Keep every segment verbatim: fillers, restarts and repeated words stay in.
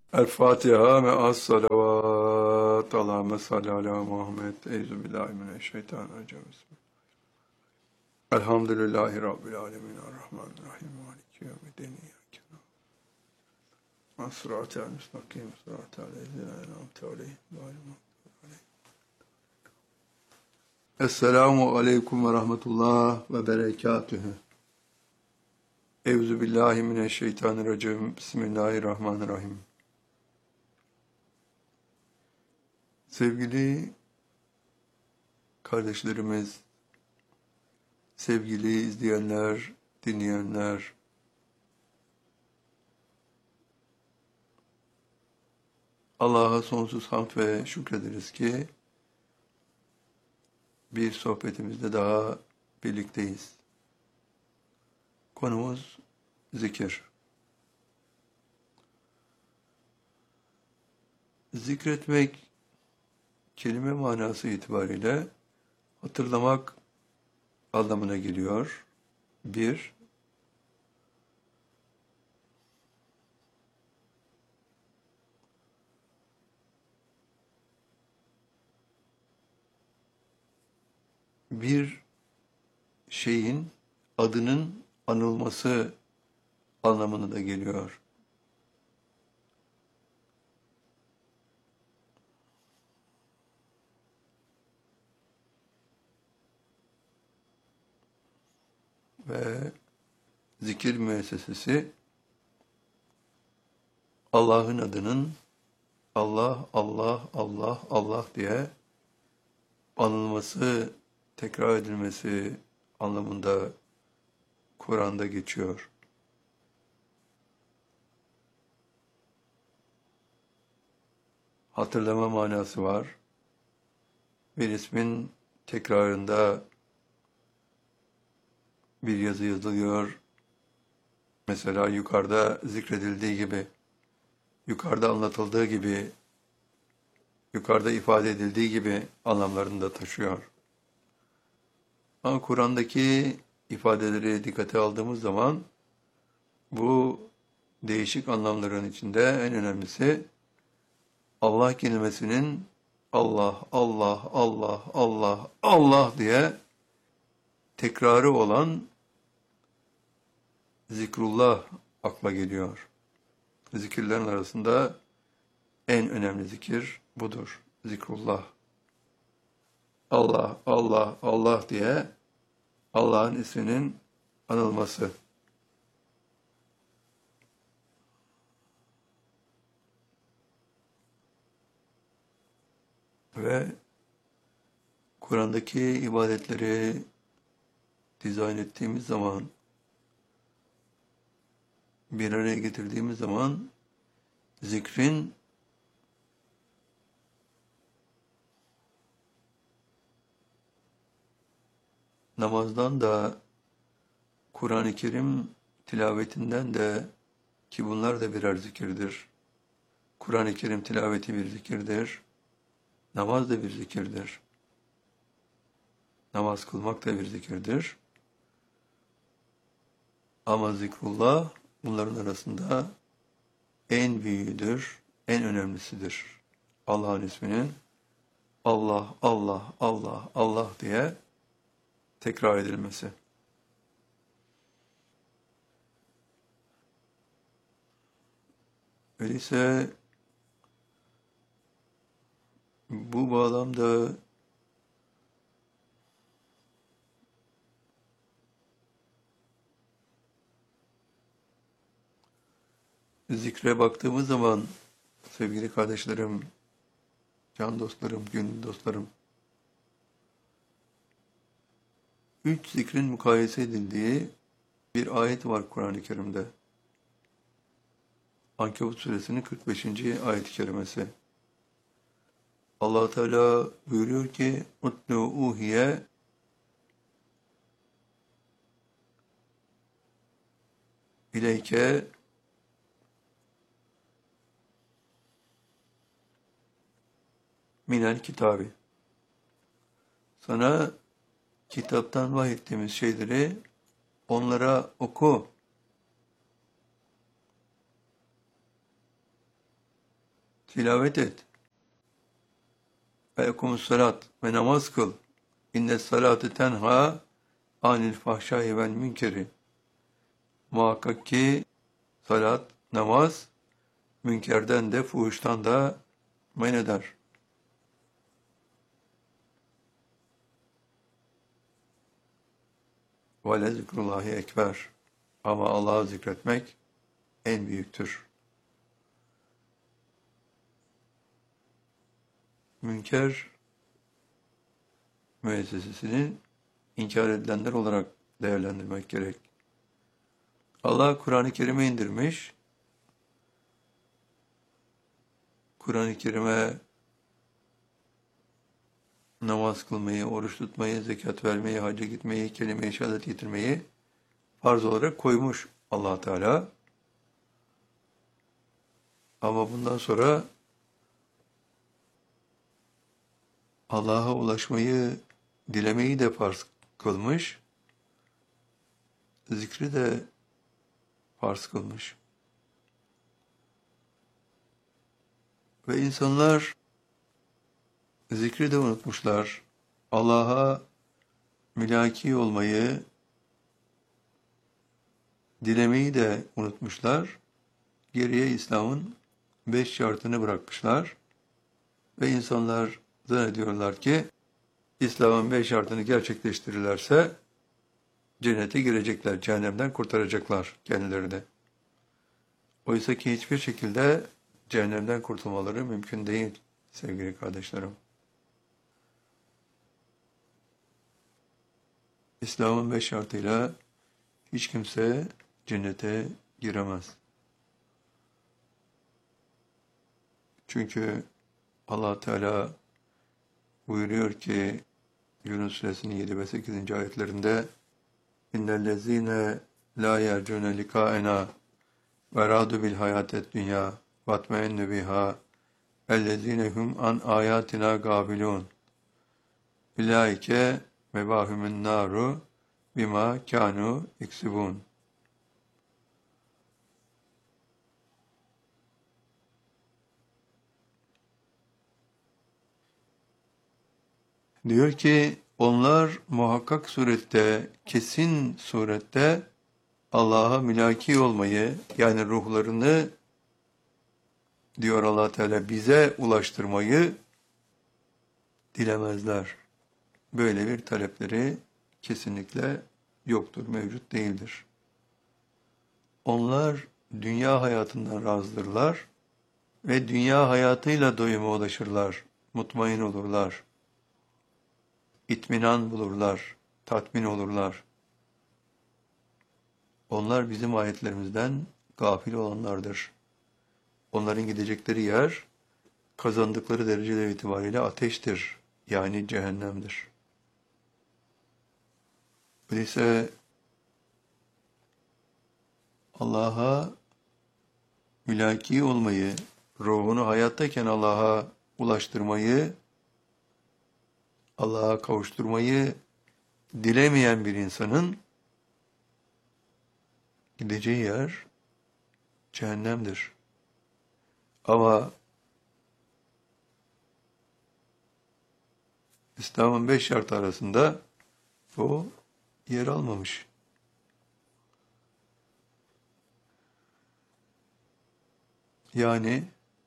El Fatiha ve as salavat. Allahümme salli ala Muhammed. Euzubillahimineşşeytanirracim. Elhamdülillahi Rabbil alemin. Errahmanirrahim. Maliki yevmiddin. As-sıratel müstakim. Sıratel lezine en'amte aleyhim. Esselamu aleyküm ve rahmetullah ve berekatühü. Euzubillahimineşşeytanirracim. Bismillahirrahmanirrahim. Sevgili kardeşlerimiz, sevgili izleyenler, dinleyenler, Allah'a sonsuz hamd ve şükrederiz ki bir sohbetimizde daha birlikteyiz. Konumuz zikir. Zikretmek kelime manası itibariyle hatırlamak anlamına geliyor. Bir, bir şeyin adının anılması anlamına da geliyor. Ve zikir müessesesi Allah'ın adının Allah, Allah, Allah, Allah diye anılması, tekrar edilmesi anlamında Kur'an'da geçiyor. Hatırlama manası var. Bir ismin tekrarında bir yazı yazılıyor. Mesela yukarıda zikredildiği gibi, yukarıda anlatıldığı gibi, yukarıda ifade edildiği gibi anlamlarını da taşıyor. Ama Kur'an'daki ifadeleri dikkate aldığımız zaman bu değişik anlamların içinde en önemlisi Allah kelimesinin Allah, Allah, Allah, Allah, Allah diye tekrarı olan zikrullah akla geliyor. Zikirlerin arasında en önemli zikir budur. Zikrullah. Allah, Allah, Allah diye Allah'ın isminin anılması. Ve Kur'an'daki ibadetleri dizayn ettiğimiz zaman, bir araya getirdiğimiz zaman zikrin namazdan da, Kur'an-ı Kerim tilavetinden de, ki bunlar da birer zikirdir. Kur'an-ı Kerim tilaveti bir zikirdir. Namaz da bir zikirdir. Namaz kılmak da bir zikirdir. Ama zikrullah bunların arasında en büyüğüdür, en önemlisidir. Allah'ın isminin Allah, Allah, Allah, Allah diye tekrar edilmesi. Öyleyse bu bağlamda zikre baktığımız zaman sevgili kardeşlerim, can dostlarım, gönül dostlarım, üç zikrin mukayese edildiği bir ayet var Kur'an-ı Kerim'de. Ankebut suresinin kırk beşinci ayet-i kerimesi. Allah Teala buyuruyor ki "Utlu uhiye ileyke minel kitabi." Sana kitaptan vahyettiğimiz şeyleri onlara oku. tilavet et. Ve ekumus salat ve namaz kıl. İnne salate tenha anil fahşai vel münkeri. Muhakkak ki salat, namaz, münkerden de fuhuştan da men eder. Ve le zikrullahi ekber. Ama Allah'ı zikretmek en büyüktür. Münker müessesesini inkar edilenler olarak değerlendirmek gerek. Allah Kur'an-ı Kerim'e indirmiş. Kur'an-ı Kerim'e namaz kılmayı, oruç tutmayı, zekat vermeyi, hacca gitmeyi, kelime-i şehadet getirmeyi farz olarak koymuş Allah Teala. Ama bundan sonra Allah'a ulaşmayı, dilemeyi de farz kılmış. Zikri de farz kılmış. Ve insanlar zikri de unutmuşlar. Allah'a mülaki olmayı, dilemeyi de unutmuşlar. Geriye İslam'ın beş şartını bırakmışlar. Ve insanlar zannediyorlar ki İslam'ın beş şartını gerçekleştirirlerse cennete girecekler, cehennemden kurtaracaklar kendilerini. Oysa ki hiçbir şekilde cehennemden kurtulmaları mümkün değil sevgili kardeşlerim. İslam'ın beş şartıyla hiç kimse cennete giremez. Çünkü Allah Teala buyuruyor ki Yunus Suresinin yedi ve sekizinci ayetlerinde İnnellezîne lâ yercûne likâenâ ve râdu bil hayâted dünyâ vatmeinnü bihâ ellezîne hum an âyâtinâ gâfilûn Ulaike mevâhumün nâru bimâ kânû iksibûn. Diyor ki onlar muhakkak surette, kesin surette Allah'a mülaki olmayı, yani ruhlarını diyor Allah Teala bize ulaştırmayı dilemezler. Böyle bir talepleri kesinlikle yoktur, mevcut değildir. Onlar dünya hayatından razıdırlar ve dünya hayatıyla doyuma ulaşırlar, mutmain olurlar, itminan bulurlar, tatmin olurlar. Onlar bizim ayetlerimizden gafil olanlardır. Onların gidecekleri yer, kazandıkları dereceler itibariyle ateştir, yani cehennemdir. Öyleyse Allah'a mülaki olmayı, ruhunu hayattayken Allah'a ulaştırmayı, Allah'a kavuşturmayı dilemeyen bir insanın gideceği yer cehennemdir. Ama İslam'ın beş şartı arasında o yer almamış. Yani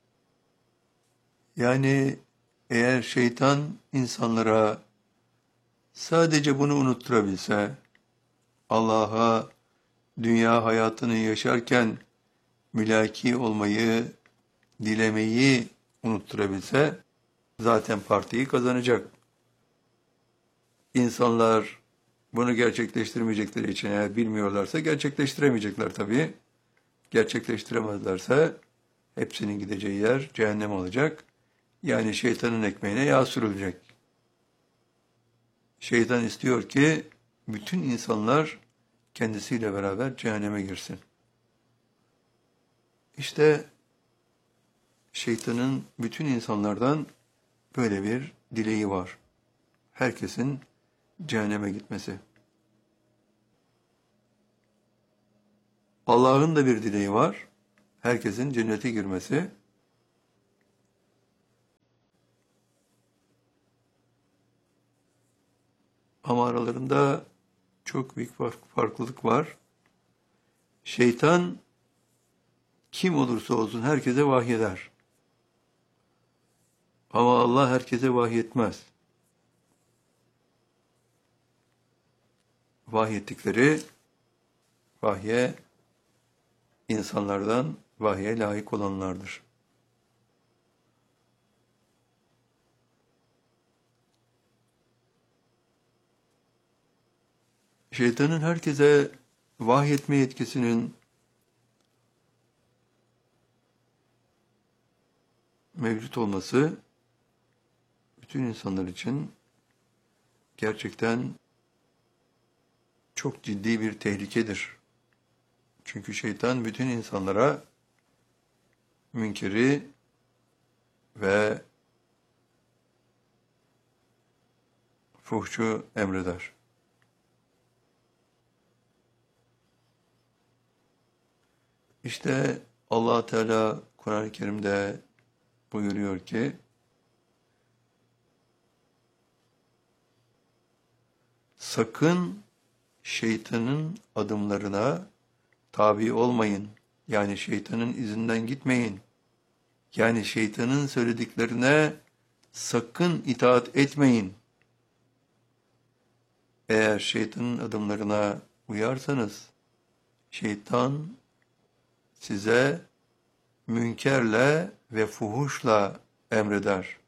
yani eğer şeytan insanlara sadece bunu unutturabilse, Allah'a dünya hayatını yaşarken mülaki olmayı, dilemeyi unutturabilse zaten partiyi kazanacak. İnsanlar bunu gerçekleştirmeyecekleri için eğer bilmiyorlarsa gerçekleştiremeyecekler tabii. Gerçekleştiremezlerse hepsinin gideceği yer cehennem olacak. Yani şeytanın ekmeğine yağ sürülecek. Şeytan istiyor ki bütün insanlar kendisiyle beraber cehenneme girsin. İşte şeytanın bütün insanlardan böyle bir dileği var. Herkesin cehenneme gitmesi. Allah'ın da bir dileği var. Herkesin cennete girmesi. Ama aralarında çok büyük fark- farklılık var. Şeytan kim olursa olsun herkese vahyeder. Ama Allah herkese vahyetmez. Vahyettikleri vahye insanlardan vahye layık olanlardır. Şeytanın herkese vahyetme yetkisinin mevcut olması bütün insanlar için gerçekten çok ciddi bir tehlikedir. Çünkü şeytan bütün insanlara münkeri ve fuhşu emreder. İşte Allah Teala Kur'an-ı Kerim'de buyuruyor ki, sakın şeytanın adımlarına tabi olmayın. Yani şeytanın izinden gitmeyin. Yani şeytanın söylediklerine sakın itaat etmeyin. Eğer şeytanın adımlarına uyarsanız, şeytan size münkerle ve fuhuşla emreder.